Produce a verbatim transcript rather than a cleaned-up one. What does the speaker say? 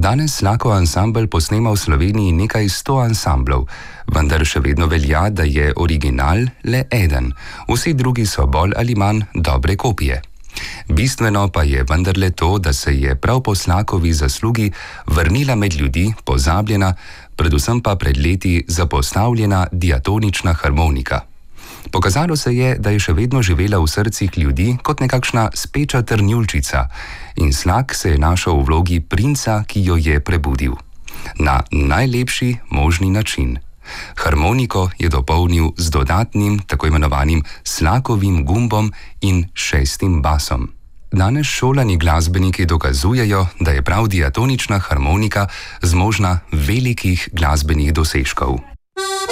Danes Slako ansambel posnema v Sloveniji nekaj sto ansamblov, vendar še vedno velja, da je original le eden, vsi drugi so bolj ali manj dobre kopije. Bistveno pa je vendarle to, da se je prav po Slakovi zaslugi vrnila med ljudi pozabljena, predvsem pa pred leti zapostavljena diatonična harmonika. Pokazalo se je, da je še vedno živela v srcih ljudi kot nekakšna speča trnjulčica in Slak se je našel v vlogi princa, ki jo je prebudil. Na najlepši možni način. Harmoniko je dopolnil z dodatnim, tako imenovanim Slakovim gumbom in šestim basom. Danes šolani glasbeniki dokazujejo, da je prav diatonična harmonika zmožna velikih glasbenih dosežkov.